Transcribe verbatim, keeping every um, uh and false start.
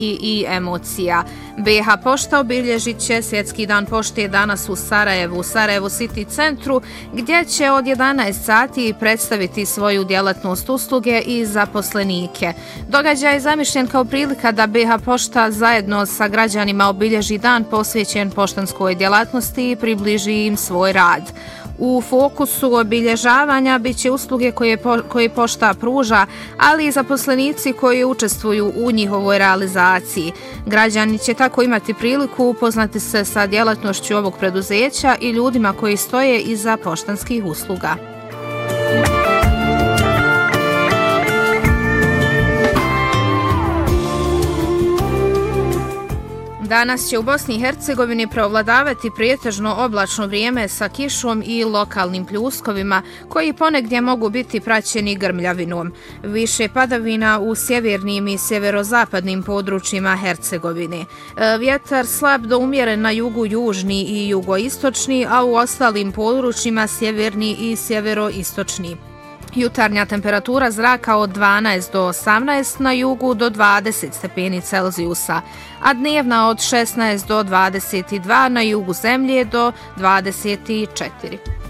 i emocija. be ha pošta obilježit će Svjetski dan pošte danas u Sarajevu, u Sarajevo City centru, gdje će od jedanaest sati predstaviti svoju djelatnost usluge i zaposlenike. Događaj je zamišljen kao prilika da be ha pošta zajedno sa građanima obilježi dan posvećen poštanskoj djelatnosti i približi im svoj rad. U fokusu obilježavanja bit će usluge koje, po, koje pošta pruža, ali i zaposlenici koji učestvuju u njihovoj realizaciji. Građani će tako imati priliku upoznati se sa djelatnošću ovog preduzeća i ljudima koji stoje iza poštanskih usluga. Danas će u Bosni i Hercegovini preovladavati prijetežno oblačno vrijeme sa kišom i lokalnim pljuskovima koji ponegdje mogu biti praćeni grmljavinom. Više padavina u sjevernim i sjeverozapadnim područjima Hercegovine. Vjetar slab do umjeren na jugu južni i jugoistočni, a u ostalim područjima sjeverni i sjeveroistočni. Jutarnja temperatura zraka od dvanaest do osamnaest, na jugu do dvadeset stepeni Celzijusa, a dnevna od šesnaest do dvadeset dva, na jugu zemlje do dvadeset četiri.